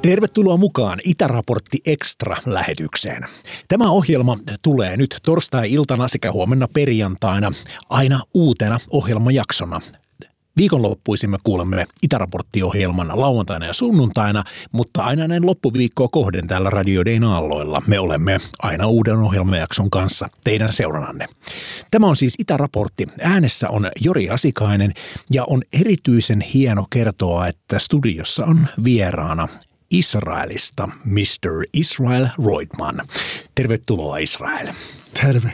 Tervetuloa mukaan Itäraportti Extra-lähetykseen. Tämä ohjelma tulee nyt torstai-iltana sekä huomenna perjantaina aina uutena ohjelmajaksona. Viikonloppuisin me kuulemme Itäraportti-ohjelman lauantaina ja sunnuntaina, mutta aina näin loppuviikkoa kohden täällä Radio Dayn aalloilla me olemme aina uuden ohjelmajakson kanssa teidän seurannanne. Tämä on siis Itäraportti. Äänessä on Jori Asikainen ja on erityisen hieno kertoa, että studiossa on vieraana Israelista Mr. Israel Roitman. Tervetuloa Israel. Terve.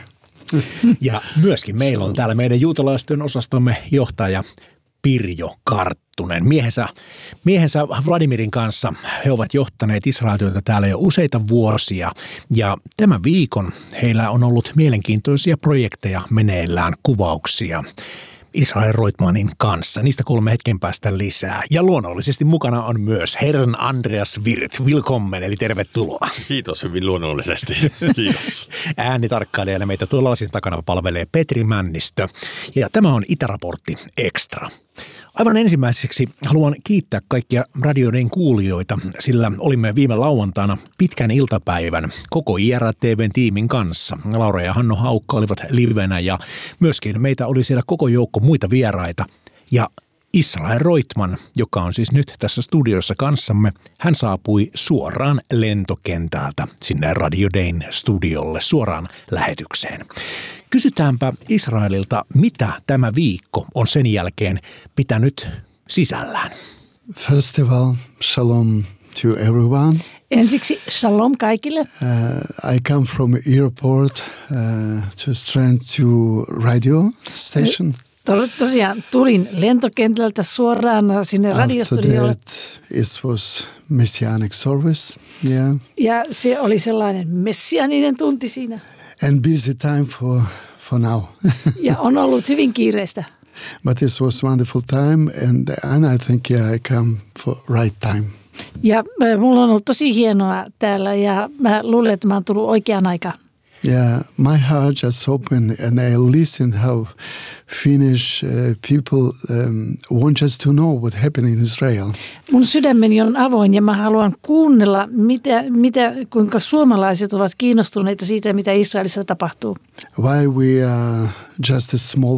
Ja myöskin meillä on täällä meidän juutalaistyön osastomme johtaja Pirjo Karttunen. Miehensä Vladimirin kanssa he ovat johtaneet Israel-työtä täällä jo useita vuosia ja tämän viikon heillä on ollut mielenkiintoisia projekteja meneillään, kuvauksia Israel Roitmanin kanssa. Niistä kuulemme hetken päästä lisää. Ja luonnollisesti mukana on myös Herran Andreas Wirth. Willkommen, eli tervetuloa. Kiitos hyvin luonnollisesti. Kiitos. Äänitarkkailijana meitä tuolla lasin takana palvelee Petri Männistö. Ja tämä on Itäraportti Extra. Aivan ensimmäiseksi haluan kiittää kaikkia Radio Dayn kuulijoita, sillä olimme viime lauantaina pitkän iltapäivän koko IRTV:n tiimin kanssa. Laura ja Hanno Haukka olivat livenä ja myöskin meitä oli siellä koko joukko muita vieraita. Ja Israel Roitman, joka on siis nyt tässä studiossa kanssamme, hän saapui suoraan lentokentältä sinne Radio Dayn studiolle suoraan lähetykseen. Kysytäänpä Israelilta, mitä tämä viikko on sen jälkeen pitänyt sisällään. First of all, shalom to everyone. Ensiksi shalom kaikille. I come from airport to straight to radio station. Tosiaan tulin lentokentältä suoraan sinne radiostudiolle. After that, it was messianic service. Yeah. Ja se oli sellainen messianinen tunti siinä. And busy time for now. Ja on ollut hyvin kiireistä. But this was wonderful time and I think I come for right time. Ja mulla on ollut tosi hienoa täällä ja mä luulen, että mä oon tullut oikeaan aikaan. Yeah, my heart just opened and I listened how Finnish people want just to know what happened in Israel. Mun sydämeni on avoin ja mä haluan kuunnella, kuinka suomalaiset ovat kiinnostuneita siitä, mitä Israelissa tapahtuu. Why we are just a small